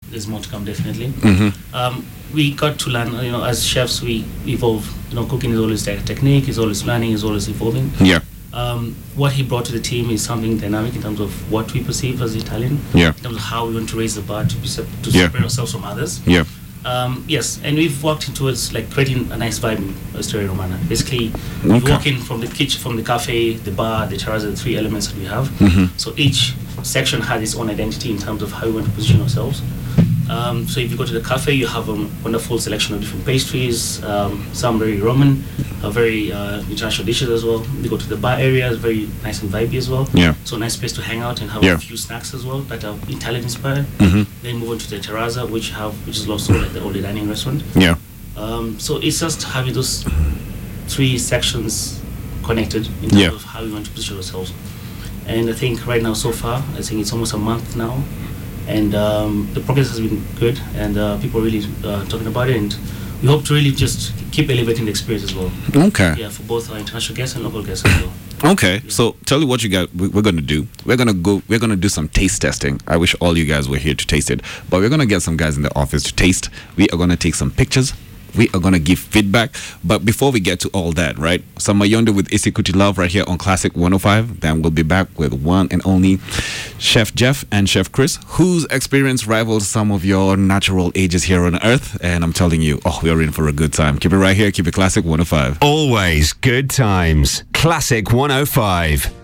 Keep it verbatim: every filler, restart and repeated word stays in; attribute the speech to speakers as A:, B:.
A: there's more to come, definitely.
B: Mm-hmm.
A: Um, we got to learn, you know, as chefs, we evolve. You know, cooking is always a technique, is always learning, is always evolving.
B: Yeah.
A: Um, what he brought to the team is something dynamic in terms of what we perceive as Italian.
B: Yeah.
A: In terms of how we want to raise the bar to, be sep- to
B: Yeah.
A: separate ourselves from others.
B: Yeah.
A: Um, yes, and we've worked into it, like creating a nice vibe in Osteria Romana. Basically, we
B: Okay.
A: walk in from the kitchen, from the cafe, the bar, the terrazza, the three elements that we have.
B: Mm-hmm.
A: So each section has its own identity in terms of how we want to position ourselves. Um, so if you go to the cafe, you have a wonderful selection of different pastries, um, some very Roman, uh, very uh, international dishes as well. You go to the bar area, it's very nice and vibey as well.
B: Yeah.
A: So a nice place to hang out and have
B: Yeah.
A: a few snacks as well that are Italian inspired.
B: Mm-hmm.
A: Then move on to the terrazza, which have which is also like the old dining restaurant.
B: Yeah.
A: Um, so it's just having those three sections connected in terms
B: Yeah.
A: of how we want to position ourselves. And I think right now, so far, I think it's almost a month now, and um, the progress has been good, and uh, people are really uh, talking about it, and we hope to really just keep elevating the experience as well.
B: Okay.
A: Yeah, for both our international guests and local guests as well.
B: Okay,
A: Yeah.
B: so tell you what you got. we- We're gonna do. We're gonna go. We're gonna do some taste testing. I wish all you guys were here to taste it, but we're gonna get some guys in the office to taste. We are gonna take some pictures. We are gonna give feedback. But before we get to all that, right? Some Mayonde with Isikuti Love right here on Classic one oh five. Then we'll be back with one and only Chef Jeff and Chef Chris, whose experience rivals some of your natural ages here on Earth. And I'm telling you, oh, we're in for a good time. Keep it right here. Keep it Classic one oh five.
C: Always good times. Classic one oh five.